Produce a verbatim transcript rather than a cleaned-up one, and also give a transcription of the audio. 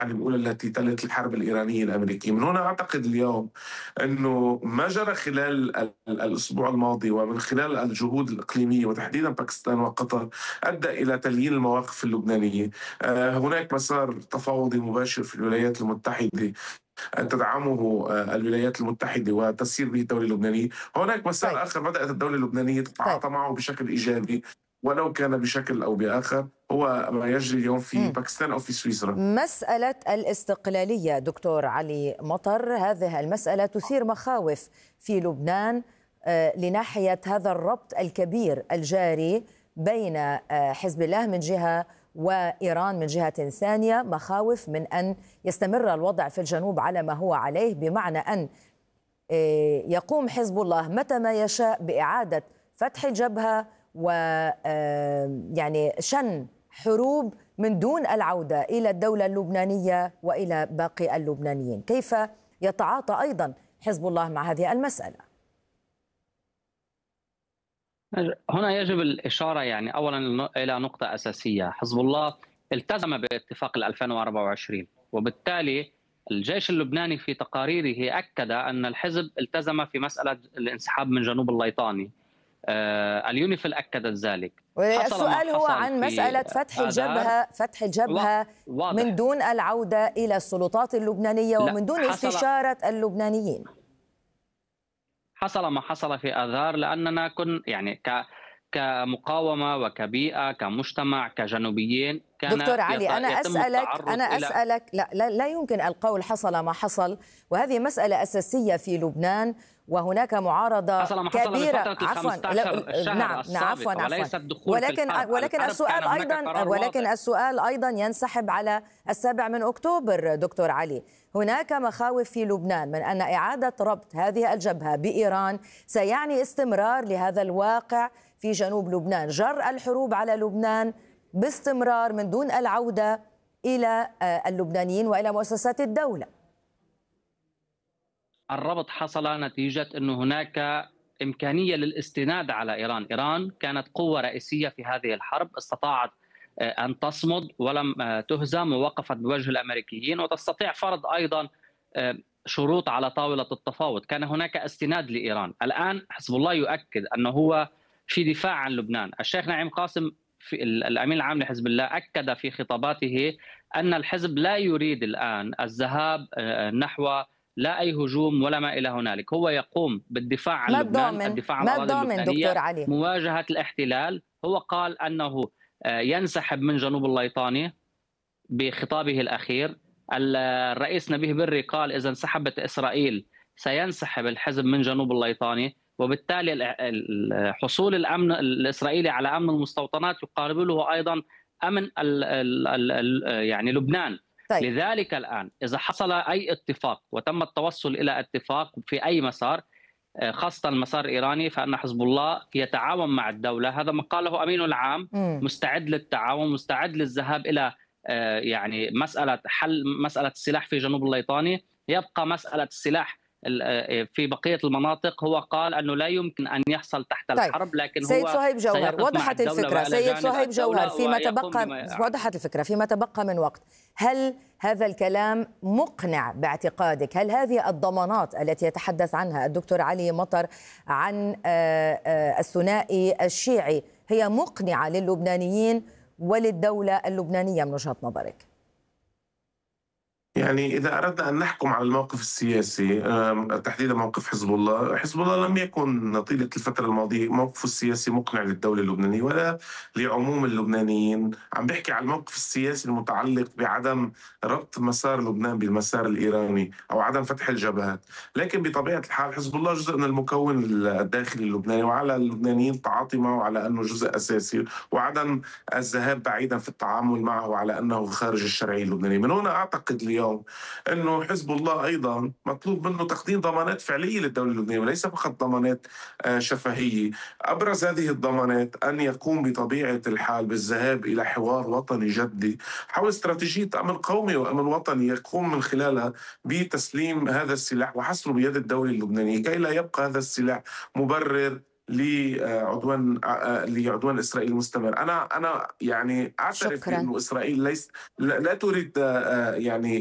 يعني بيقول التي تلت الحرب الإيرانية الأمريكية. من هنا أعتقد اليوم أنه ما جرى خلال ال- ال- الأسبوع الماضي ومن خلال الجهود الإقليمية وتحديدا باكستان وقطر أدى إلى تليين المواقف اللبنانية. آه، هناك مسار تفاوضي مباشر في الولايات المتحدة تدعمه آه، الولايات المتحدة وتسير به الدولة اللبنانية. هناك طيب. مسار آخر بدأت الدولة اللبنانية طيب. تتعاطى معه بشكل إيجابي، ولو كان بشكل أو بآخر، هو ما يجري اليوم في مم. باكستان أو في سويسرا. مسألة الاستقلالية دكتور علي مطر، هذه المسألة تثير مخاوف في لبنان آه، لناحية هذا الربط الكبير الجاري بين آه، حزب الله من جهة وإيران من جهة ثانية، مخاوف من أن يستمر الوضع في الجنوب على ما هو عليه، بمعنى أن آه، يقوم حزب الله متى ما يشاء بإعادة فتح الجبهة و آه، يعني شن حروب من دون العودة إلى الدولة اللبنانية وإلى باقي اللبنانيين. كيف يتعاطى أيضا حزب الله مع هذه المسألة؟ هنا يجب الإشارة يعني أولا إلى نقطة أساسية. حزب الله التزم باتفاق ألفين وأربعة وعشرين، وبالتالي الجيش اللبناني في تقاريره أكد أن الحزب التزم في مسألة الانسحاب من جنوب الليطاني. آه، اليونيفيل أكدت ذلك. السؤال هو عن مسألة فتح الجبهة فتح الجبهة من دون العودة إلى السلطات اللبنانية ومن دون استشارة اللبنانيين. حصل ما حصل في آذار لأننا كن يعني ك كمقاومة وكبيئة كمجتمع كجنوبيين كان دكتور علي، أنا أسألك أنا أسألك لا, لا لا يمكن القول حصل ما حصل، وهذه مسألة أساسية في لبنان، وهناك معارضة حصل ما حصل كبيرة. عفوا نعم نعم عفوا عفوا ولكن ولكن السؤال أيضا ولكن السؤال أيضا ينسحب على السابع من أكتوبر. دكتور علي، هناك مخاوف في لبنان من أن إعادة ربط هذه الجبهة بإيران سيعني استمرار لهذا الواقع في جنوب لبنان، جر الحروب على لبنان باستمرار من دون العودة إلى اللبنانيين وإلى مؤسسات الدولة. الربط حصل نتيجة أنه هناك إمكانية للاستناد على إيران. إيران كانت قوة رئيسية في هذه الحرب، استطاعت أن تصمد ولم تهزم ووقفت بوجه الأمريكيين، وتستطيع فرض أيضا شروط على طاولة التفاوض. كان هناك استناد لإيران. الآن حزب الله يؤكد أنه هو في دفاع عن لبنان. الشيخ نعيم قاسم في الأمين العام لحزب الله أكد في خطاباته أن الحزب لا يريد الآن الذهاب نحو لا أي هجوم ولا ما إلى هنالك. هو يقوم بالدفاع عن لبنان، الدفاع عن الأراضي اللبنانية، مواجهة الاحتلال. هو قال أنه ينسحب من جنوب الليطاني بخطابه الأخير. الرئيس نبيه بري قال إذا انسحبت إسرائيل سينسحب الحزب من جنوب الليطاني، وبالتالي حصول الأمن الإسرائيلي على أمن المستوطنات يقاربه أيضا أمن ال ال ال يعني لبنان. طيب. لذلك الآن إذا حصل أي اتفاق وتم التوصل إلى اتفاق في أي مسار، خاصة المسار الإيراني، فإن حزب الله يتعاون مع الدولة. هذا ما قاله أمينه العام، مستعد للتعاون، مستعد للذهاب إلى يعني مسألة حل مسألة السلاح في جنوب الليطاني. يبقى مسألة السلاح في بقية المناطق. هو قال أنه لا يمكن أن يحصل تحت طيب. الحرب، لكن سيد هو صهيب جوهر، وضحت الفكرة. سيد صهيب جوهر، فيما تبقى وضحت الفكرة فيما تبقى من وقت، هل هذا الكلام مقنع باعتقادك؟ هل هذه الضمانات التي يتحدث عنها الدكتور علي مطر عن الثنائي الشيعي هي مقنعة للبنانيين وللدولة اللبنانية من وجهة نظرك؟ يعني إذا أردنا أن نحكم على الموقف السياسي، تحديدا موقف حزب الله، حزب الله لم يكن طيلة الفترة الماضية موقفه السياسي مقنع للدولة اللبنانية ولا لعموم اللبنانيين. عم بحكي على الموقف السياسي المتعلق بعدم ربط مسار لبنان بالمسار الإيراني أو عدم فتح الجبهات. لكن بطبيعة الحال حزب الله جزء من المكون الداخلي اللبناني، وعلى اللبنانيين التعاطي معه على أنه جزء أساسي، وعدم الذهاب بعيدا في التعامل معه على أنه خارج الشرعية اللبنانية. من هنا أعتقد اليوم انه حزب الله ايضا مطلوب منه تقديم ضمانات فعليه للدوله اللبنانيه وليس فقط ضمانات شفهيه. ابرز هذه الضمانات ان يقوم بطبيعه الحال بالذهاب الى حوار وطني جدي حول استراتيجيه امن قومي وامن وطني يقوم من خلالها بتسليم هذا السلاح وحصره بيد الدوله اللبنانيه، كي لا يبقى هذا السلاح مبرر لعدوان لعدوان إسرائيل المستمر. أنا أنا يعني أعترف شكرا. بأنه إسرائيل ليس لا لا تريد يعني